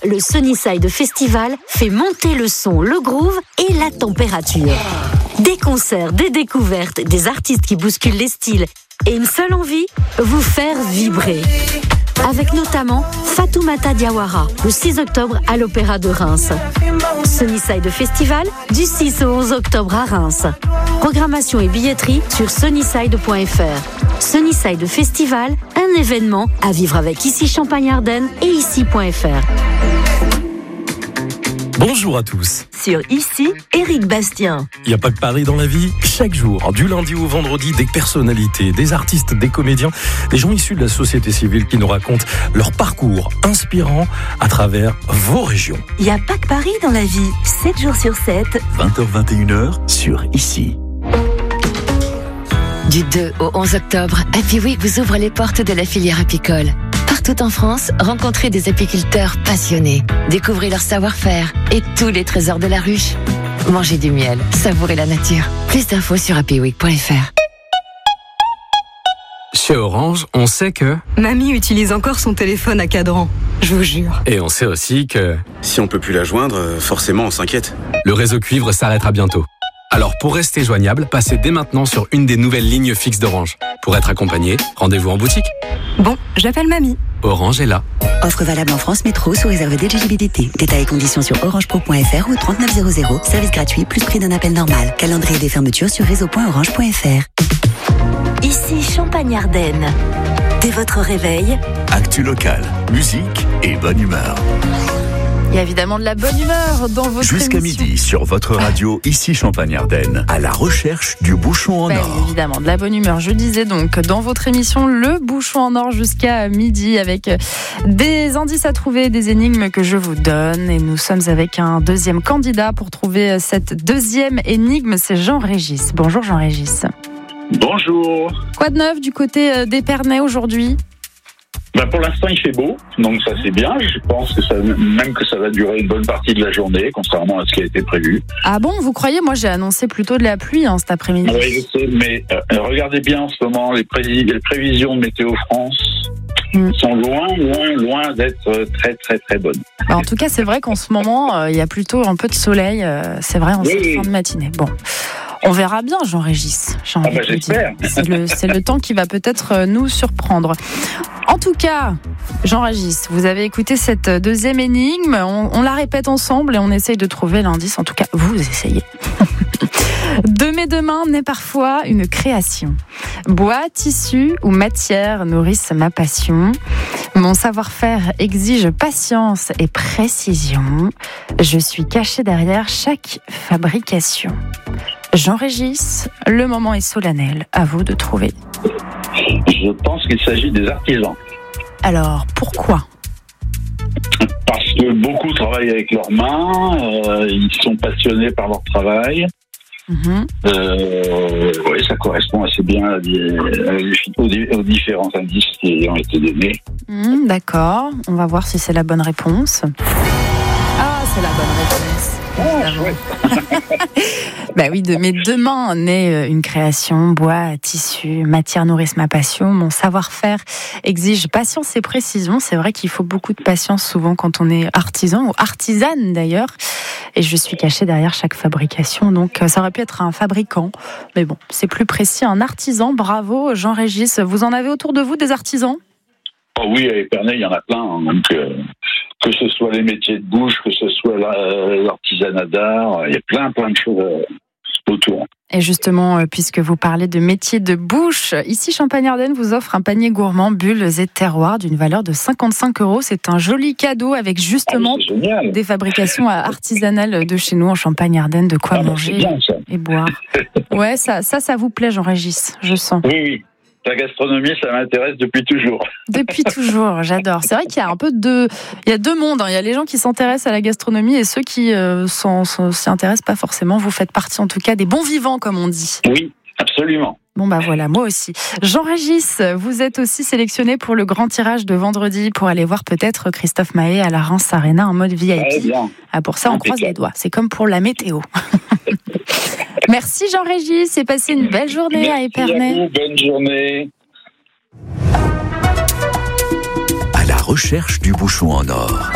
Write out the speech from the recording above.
le Sunnyside Festival fait monter le son, le groove et la température. Des concerts, des découvertes, des artistes qui bousculent les styles et une seule envie, vous faire vibrer. Avec notamment Fatoumata Diawara, le 6 octobre à l'Opéra de Reims. Sunnyside Festival, du 6 au 11 octobre à Reims. Programmation et billetterie sur sunnyside.fr. Sunnyside Festival, un événement à vivre avec Ici Champagne-Ardenne et ici.fr. Bonjour à tous. Sur Ici, Éric Bastien. Il n'y a pas que Paris dans la vie. Chaque jour, du lundi au vendredi, des personnalités, des artistes, des comédiens, des gens issus de la société civile qui nous racontent leur parcours inspirant à travers vos régions. Il n'y a pas que Paris dans la vie. 7 jours sur 7. 20h-21h sur Ici. Du 2 au 11 octobre, Happy Week vous ouvre les portes de la filière apicole. Partout en France, rencontrez des apiculteurs passionnés. Découvrez leur savoir-faire et tous les trésors de la ruche. Mangez du miel, savourez la nature. Plus d'infos sur happyweek.fr. Chez Orange, on sait que... Mamie utilise encore son téléphone à cadran, je vous jure. Et on sait aussi que... Si on peut plus la joindre, forcément on s'inquiète. Le réseau cuivre s'arrêtera bientôt. Alors pour rester joignable, passez dès maintenant sur une des nouvelles lignes fixes d'Orange. Pour être accompagné, rendez-vous en boutique. Bon, j'appelle mamie. Orange est là. Offre valable en France Métro sous réserve d'éligibilité. Détails et conditions sur orangepro.fr ou 3900. Service gratuit plus prix d'un appel normal. Calendrier des fermetures sur réseau.orange.fr. Ici Champagne-Ardenne. Dès votre réveil, Actu locale, musique et bonne humeur. Il y a évidemment de la bonne humeur dans votre Jusqu'à émission. midi sur votre radio, Ici Champagne-Ardenne, à la recherche du bouchon en or. Évidemment, de la bonne humeur. Je disais donc dans votre émission Le Bouchon en or jusqu'à midi avec des indices à trouver, des énigmes que je vous donne. Et nous sommes avec un deuxième candidat pour trouver cette deuxième énigme, c'est Jean-Régis. Bonjour Jean-Régis. Bonjour. Quoi de neuf du côté d'Épernay aujourd'hui ? Pour l'instant, il fait beau, donc ça c'est bien. Je pense que ça va durer une bonne partie de la journée, contrairement à ce qui a été prévu. Ah bon, vous croyez ? Moi, j'ai annoncé plutôt de la pluie cet après-midi. Oui, je sais, mais regardez bien en ce moment, les prévisions de Météo France sont loin d'être très, très, très bonnes. En tout cas, c'est vrai qu'en ce moment, il y a plutôt un peu de soleil. C'est vrai, en cette fin de matinée. Bon. On verra bien, Jean-Régis. J'espère. C'est le temps qui va peut-être nous surprendre. En tout cas, Jean-Régis, vous avez écouté cette deuxième énigme. On la répète ensemble et on essaye de trouver l'indice. En tout cas, vous essayez. De mes deux mains naît parfois une création. Bois, tissu ou matière nourrissent ma passion. Mon savoir-faire exige patience et précision. Je suis caché derrière chaque fabrication. Jean-Régis, le moment est solennel. À vous de trouver. Je pense qu'il s'agit des artisans. Alors, pourquoi ? Parce que beaucoup travaillent avec leurs mains, ils sont passionnés par leur travail. Oui, ça correspond assez bien aux différents indices qui ont été donnés. D'accord, on va voir si c'est la bonne réponse. Ah, c'est la bonne réponse. Oui, de mes deux mains naît une création. Bois, tissu, matière nourrissent ma passion. Mon savoir-faire exige patience et précision. C'est vrai qu'il faut beaucoup de patience souvent quand on est artisan ou artisane d'ailleurs. Et je suis cachée derrière chaque fabrication. Donc ça aurait pu être un fabricant. Mais bon, c'est plus précis, un artisan. Bravo Jean-Régis. Vous en avez autour de vous des artisans ? Oh oui, à Épernay, il y en a plein. Donc, que ce soit les métiers de bouche, que ce soit l'artisanat d'art, il y a plein de choses autour. Et justement, puisque vous parlez de métiers de bouche, ici Champagne-Ardenne vous offre un panier gourmand bulles et terroirs d'une valeur de 55 €. C'est un joli cadeau avec justement des fabrications artisanales de chez nous en Champagne-Ardenne, de quoi manger bien, et boire. Ouais, ça vous plaît Jean-Régis, je sens. Oui. La gastronomie, ça m'intéresse depuis toujours. Depuis toujours, j'adore. C'est vrai qu'il y a il y a deux mondes. Il y a les gens qui s'intéressent à la gastronomie et ceux qui s'y intéressent pas forcément. Vous faites partie, en tout cas, des bons vivants, comme on dit. Oui, absolument. Bon voilà, moi aussi. Jean-Régis, vous êtes aussi sélectionné pour le grand tirage de vendredi pour aller voir peut-être Christophe Maé à la Reims Arena en mode VIP. Pour ça, on croise les doigts. C'est comme pour la météo. Merci Jean-Régis et passez une belle journée à Épernay. Merci à vous, bonne journée. À la recherche du bouchon en or.